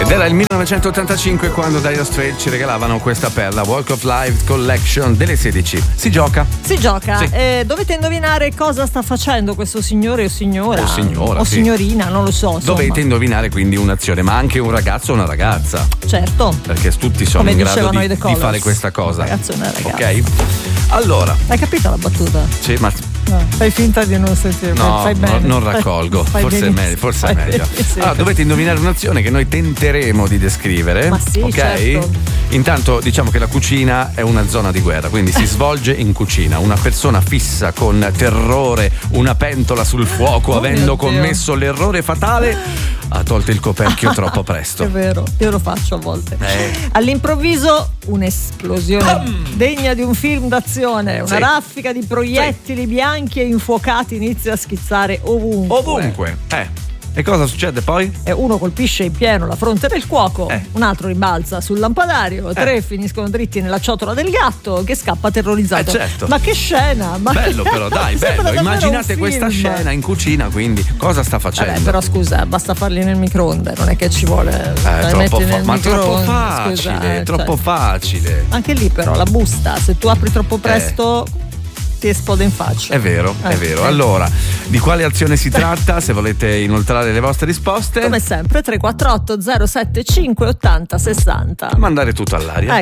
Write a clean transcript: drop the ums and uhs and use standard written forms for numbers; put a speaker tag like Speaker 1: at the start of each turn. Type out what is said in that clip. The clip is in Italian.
Speaker 1: Ed era il 1985 quando Dire Straits ci regalavano questa perla, Walk of Life Collection delle 16. Si gioca?
Speaker 2: Si gioca.
Speaker 1: Sì.
Speaker 2: Dovete indovinare cosa sta facendo questo signore o signora.
Speaker 1: O
Speaker 2: sì. Signorina, non lo so. Insomma.
Speaker 1: Dovete indovinare quindi un'azione, ma anche un ragazzo o una ragazza.
Speaker 2: Certo.
Speaker 1: Perché tutti sono
Speaker 2: come
Speaker 1: in grado
Speaker 2: di
Speaker 1: fare questa cosa.
Speaker 2: Ragazzo e una ragazza.
Speaker 1: Ok? Allora.
Speaker 2: Hai capito la battuta?
Speaker 1: Sì, ma
Speaker 2: no, fai finta di non sentire.
Speaker 1: No,
Speaker 2: fai bene.
Speaker 1: non raccolgo. Forse è meglio. Forse è meglio.
Speaker 2: Sì.
Speaker 1: Allora, dovete indovinare un'azione che noi tenteremo di descrivere.
Speaker 2: Ma sì,
Speaker 1: ok?
Speaker 2: certo.
Speaker 1: Intanto diciamo che la cucina è una zona di guerra, quindi si svolge in cucina. Una persona fissa con terrore una pentola sul fuoco, avendo commesso l'errore fatale, ha tolto il coperchio troppo presto.
Speaker 2: È vero, io lo faccio a volte. All'improvviso un'esplosione degna di un film d'azione, una raffica di proiettili bianchi e infuocati inizia a schizzare ovunque.
Speaker 1: E cosa succede poi?
Speaker 2: Uno colpisce in pieno la fronte del cuoco, un altro rimbalza sul lampadario, 3 finiscono dritti nella ciotola del gatto che scappa terrorizzato.
Speaker 1: Certo.
Speaker 2: Ma che scena!
Speaker 1: Bello però, dai, bello. Immaginate questa scena in cucina, quindi cosa sta facendo?
Speaker 2: Vabbè, però scusa, basta farli nel microonde, non è che ci vuole
Speaker 1: troppo facile, troppo facile.
Speaker 2: Anche lì però la busta, se tu apri troppo presto ti esplode in faccia.
Speaker 1: È vero. Allora, di quale azione si tratta? Se volete inoltrare le vostre risposte,
Speaker 2: come sempre 348 075 80 60.
Speaker 1: Mandare tutto all'aria.